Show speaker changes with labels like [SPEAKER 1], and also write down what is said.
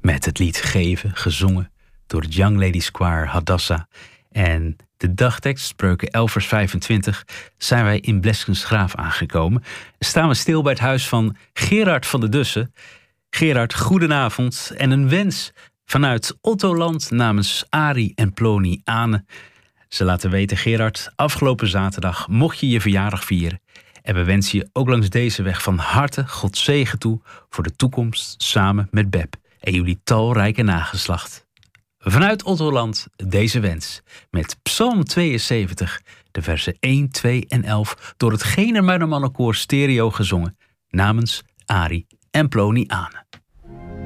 [SPEAKER 1] met het lied Geven, gezongen door het Young Ladies Choir Hadassa. En de dagtekst, Spreuken 11 vers 25, zijn wij in Bleskensgraaf aangekomen. Staan we stil bij het huis van Gerard van der Dussen. Gerard, goedenavond en een wens vanuit Ottoland namens Arie en Plony Ane. Ze laten weten, Gerard, afgelopen zaterdag mocht je je verjaardag vieren. En we wensen je ook langs deze weg van harte God zegen toe voor de toekomst samen met Beb en jullie talrijke nageslacht. Vanuit Ottoland deze wens met Psalm 72, de versen 1, 2 en 11 door het Geenermuidermannenkoor Stereo gezongen namens Arie en Plony Ane.